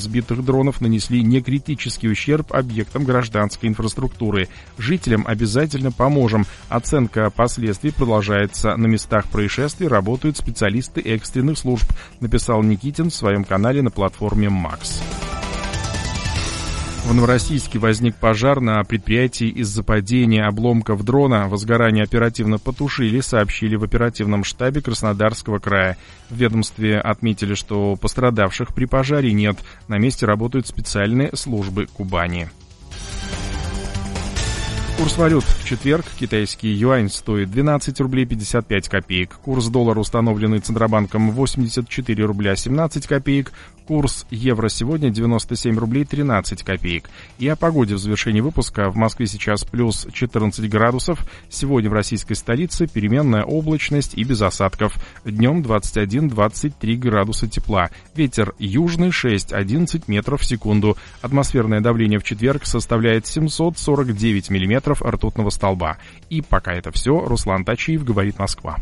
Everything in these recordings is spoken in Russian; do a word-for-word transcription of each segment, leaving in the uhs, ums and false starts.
сбитых дронов нанесли некритический ущерб объектам гражданской инфраструктуры. Жителям обязательно поможем. Оценка последствий продолжается. На местах происшествий работают специалисты экстренных служб, написал Никитин в своем канале на платформе Макс. В Новороссийске возник пожар на предприятии из-за падения обломков дрона. Возгорание оперативно потушили, сообщили в оперативном штабе Краснодарского края. В ведомстве отметили, что пострадавших при пожаре нет. На месте работают специальные службы Кубани. Курс валют в четверг. Китайский юань стоит двенадцать рублей пятьдесят пять копеек. Курс доллара, установленный Центробанком, восемьдесят четыре рубля семнадцать копеек. Курс евро сегодня девяносто семь рублей тринадцать копеек. И о погоде в завершении выпуска. В Москве сейчас плюс четырнадцать градусов. Сегодня в российской столице переменная облачность и без осадков. Днем двадцать один - двадцать три градуса тепла. Ветер южный шесть - одиннадцать метров в секунду. Атмосферное давление в четверг составляет семьсот сорок девять миллиметров ртутного столба. И пока это все. Руслан Тачиев, говорит Москва.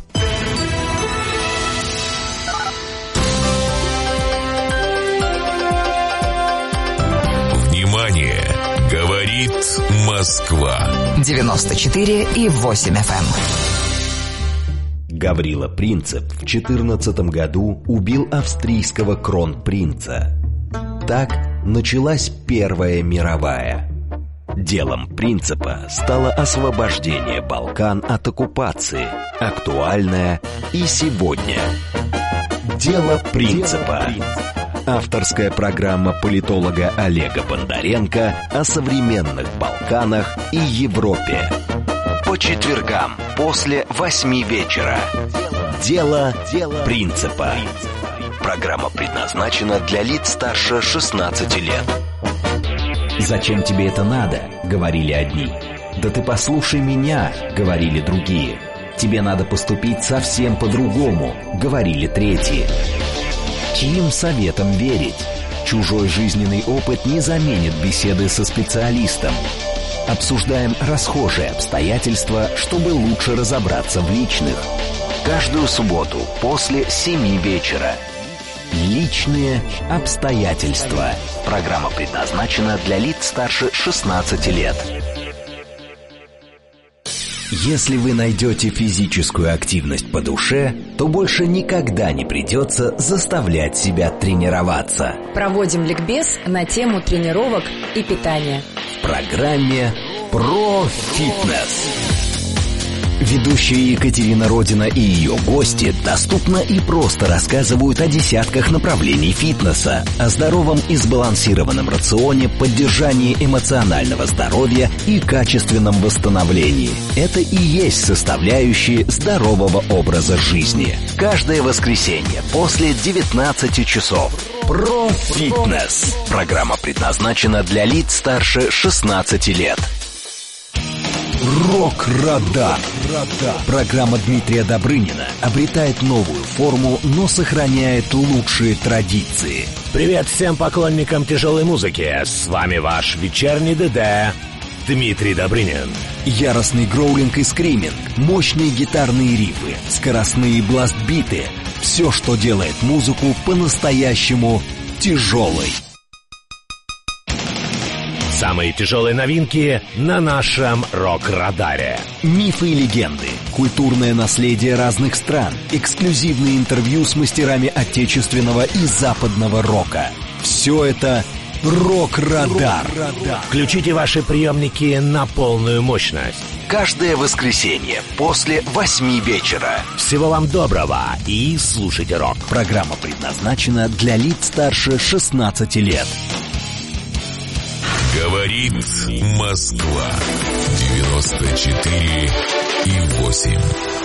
Внимание! Говорит Москва. девяносто четыре и восемь эф эм. Гаврила Принцип в четырнадцатом году убил австрийского кронпринца. Так началась Первая мировая. Делом Принципа стало освобождение Балкан от оккупации, актуальное и сегодня. Дело Принципа. Авторская программа политолога Олега Бондаренко о современных Балканах и Европе. По четвергам после восьми вечера. Дело Принципа. Программа предназначена для лиц старше шестнадцати лет. «Зачем тебе это надо?» — говорили одни. «Да ты послушай меня», — говорили другие. «Тебе надо поступить совсем по-другому», — говорили третьи. Чьим советом верить? Чужой жизненный опыт не заменит беседы со специалистом. Обсуждаем расхожие обстоятельства, чтобы лучше разобраться в личных. Каждую субботу после семи вечера. Личные обстоятельства. Программа предназначена для лиц старше шестнадцати лет. Если вы найдете физическую активность по душе, то больше никогда не придется заставлять себя тренироваться. Проводим ликбез на тему тренировок и питания. В программе «Про фитнес». Ведущая Екатерина Родина и ее гости доступно и просто рассказывают о десятках направлений фитнеса, о здоровом и сбалансированном рационе, поддержании эмоционального здоровья и качественном восстановлении. Это и есть составляющие здорового образа жизни. Каждое воскресенье после девятнадцати часов. Про фитнес. Программа предназначена для лиц старше шестнадцати лет. Рок-радар. Программа Дмитрия Добрынина обретает новую форму, но сохраняет лучшие традиции. Привет всем поклонникам тяжелой музыки. С вами ваш вечерний ДД Дмитрий Добрынин. Яростный гроулинг и скриминг, мощные гитарные рифы, скоростные бласт-биты. Все, что делает музыку по-настоящему тяжелой. Самые тяжелые новинки на нашем рок-радаре. Мифы и легенды, культурное наследие разных стран, эксклюзивные интервью с мастерами отечественного и западного рока. Все это рок-радар. Включите ваши приемники на полную мощность. Каждое воскресенье после восьми вечера. Всего вам доброго и слушайте рок. Программа предназначена для лиц старше шестнадцати лет. Говорит Москва. девяносто четыре и восемь.